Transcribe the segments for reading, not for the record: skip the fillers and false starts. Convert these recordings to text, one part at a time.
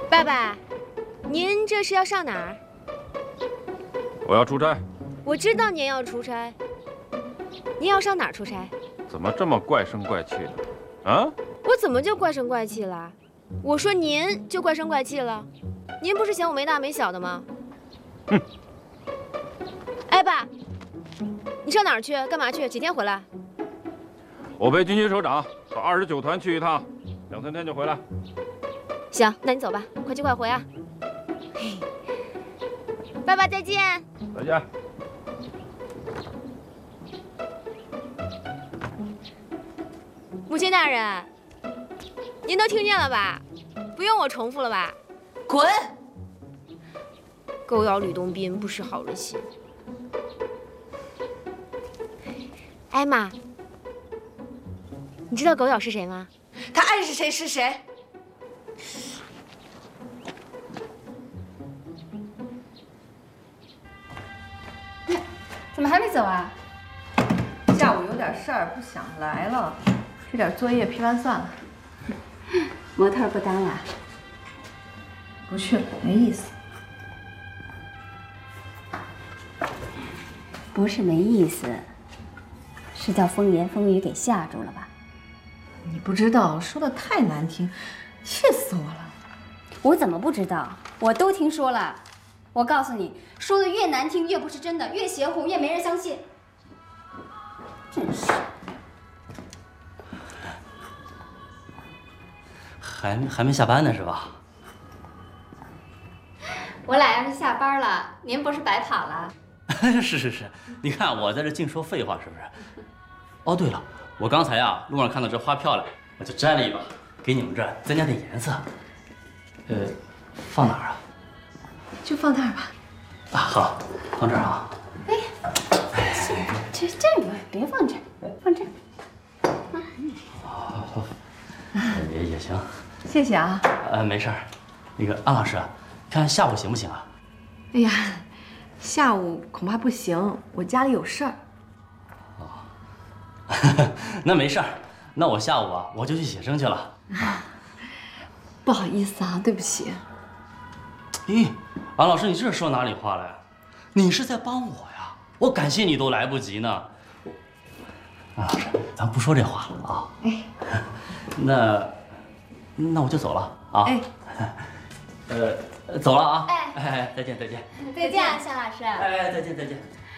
爸爸，您这是要上哪儿？ 我要出差。 我知道您要出差。您要上哪儿出差？ 怎么这么怪声怪气的？啊？ 我怎么就怪声怪气了？我说您就怪声怪气了。您不是嫌我没大没小的吗？ 哼！ 哎，爸，你上哪儿去？干嘛去？几天回来？ 我陪军区首长到29团去一趟，2、3天就回来。 行，那你走吧，快去快回啊！爸爸再见。 再见。 母亲大人，您都听见了吧？不用我重复了吧？ 滚！ 狗咬吕洞宾，不识好人心。哎妈，你知道狗咬是谁吗？ 他爱是谁是谁。 怎么还没走啊？ 下午有点事儿，不想来了。这点作业批完算了。 模特不当了？ 不去了，没意思。 不是没意思，是叫风言风语给吓住了吧？ 你不知道，说的太难听，气死我了。 我怎么不知道？我都听说了。我告诉你，说的越难听越不是真的，越邪乎越没人相信。真是。 还没下班呢是吧？ 我俩要是下班了，您不是白跑了？ 是，你看我在这净说废话是不是？哦，对了，我刚才呀路上看到这花漂亮，我就摘了一把，给你们这儿增加点颜色。放哪儿啊？ 就放那儿吧。 啊，好，放这儿啊。 这别放这儿，放这儿。 也行。 谢谢啊。 没事儿。那个安老师，看下午行不行啊？ 哎呀，下午恐怕不行，我家里有事儿。 哦，那没事儿，那我下午啊我就去写生去了。 不好意思啊，对不起。 咦，安老师，你这说哪里话了呀？你是在帮我呀，我感谢你都来不及呢。安老师，咱不说这话了啊。 哎， 那我就走了啊。 哎， 走了啊。 哎， 再见。 再见，夏老师。 哎，再见。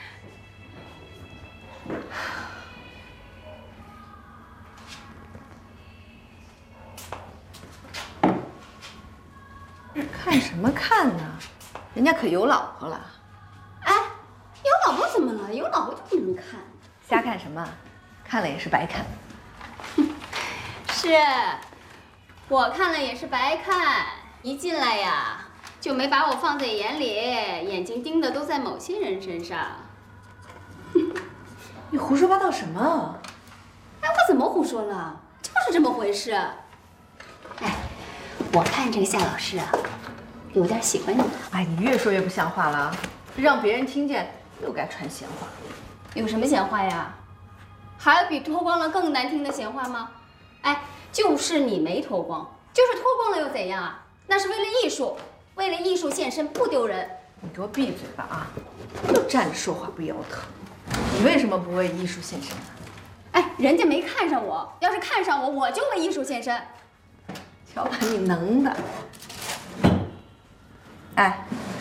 看什么看呢？人家可有老婆了。 哎，有老婆怎么了？有老婆就不能看？ 瞎看什么？看了也是白看。 是，我看了也是白看。一进来呀，就没把我放在眼里，眼睛盯的都在某些人身上。 你胡说八道什么？ 哎，我怎么胡说了？就是这么回事。哎，我看这个夏老师啊，有点喜欢你。 哎，你越说越不像话了啊！让别人听见又该传闲话。 有什么闲话呀？还有比脱光了更难听的闲话吗？哎，就是你没脱光，就是脱光了又怎样啊？那是为了艺术，为了艺术献身不丢人。 你给我闭嘴吧啊！又站着说话不腰疼。你为什么不为艺术献身呢？ 哎，人家没看上我，要是看上我，我就为艺术献身。 瞧把你能的！哎，